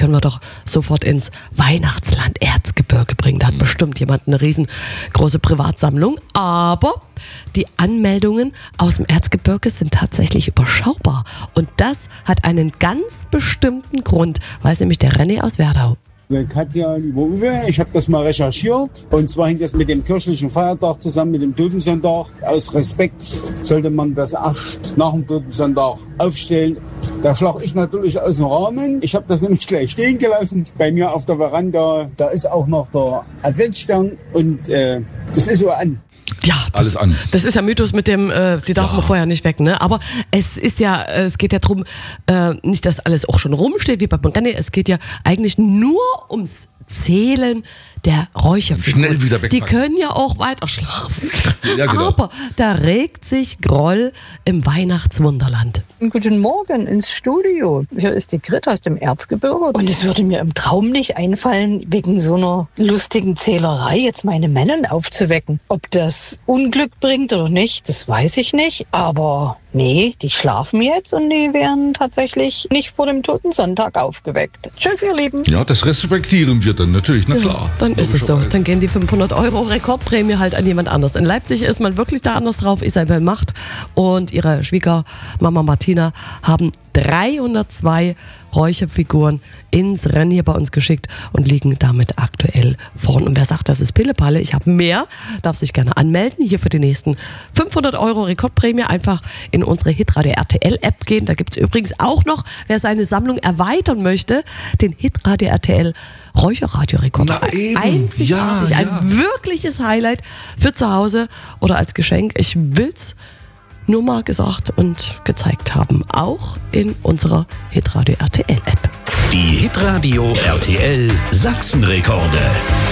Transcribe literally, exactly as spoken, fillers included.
können wir doch sofort ins Weihnachtsland Erzgebirge bringen. Da hat bestimmt jemand eine riesengroße Privatsammlung. Aber die Anmeldungen aus dem Erzgebirge sind tatsächlich überschaubar. Und das hat einen ganz bestimmten Grund, weiß nämlich der René aus Werdau. Katja, lieber Uwe, ich habe das mal recherchiert. Und zwar hängt das mit dem kirchlichen Feiertag zusammen, mit dem Totensonntag. Aus Respekt sollte man das erst nach dem Totensonntag aufstellen. Da schlage ich natürlich aus dem Rahmen. Ich habe das nämlich gleich stehen gelassen. Bei mir auf der Veranda, da ist auch noch der Adventsstern und äh, das ist so an. Ja, das, alles an. Das ist ja Mythos mit dem, äh, die darf Ja. man vorher nicht weg, ne? Aber es ist ja, äh, es geht ja drum, äh, nicht, dass alles auch schon rumsteht wie bei René. Es geht ja eigentlich nur ums Zählen der Räucherfiguren. Schnell wieder wegpacken. Die können ja auch weiter schlafen. Ja, genau. Aber da regt sich Groll im Weihnachtswunderland. Guten Morgen ins Studio. Hier ist die Grit aus dem Erzgebirge. Und es würde mir im Traum nicht einfallen, wegen so einer lustigen Zählerei jetzt meine Männer aufzuwecken. Ob das Unglück bringt oder nicht, das weiß ich nicht. Aber nee, die schlafen jetzt und die werden tatsächlich nicht vor dem Totensonntag aufgeweckt. Tschüss, ihr Lieben. Ja, das respektieren wir dann natürlich, na klar. Dann ist es so. Logischerweise. Dann gehen die fünfhundert Euro Rekordprämie halt an jemand anders. In Leipzig ist man wirklich da anders drauf. Isabel Macht und ihre Schwiegermama Martina haben dreihundertzwei Räucherfiguren ins Rennen hier bei uns geschickt und liegen damit aktuell vorn. Und wer sagt, das ist Pillepalle, ich habe mehr, darf sich gerne anmelden. Hier für die nächsten fünfhundert Euro Rekordprämie einfach in unsere Hitradio R T L App gehen. Da gibt es übrigens auch noch, wer seine Sammlung erweitern möchte, den Hitradio R T L Räucherradio-Rekorder. Na eben. Einzigartig, Ja, ein ja. wirkliches Highlight für zu Hause oder als Geschenk. Ich will's nur mal gesagt und gezeigt haben, auch in unserer Hitradio R T L App. Die Hitradio R T L Sachsenrekorde.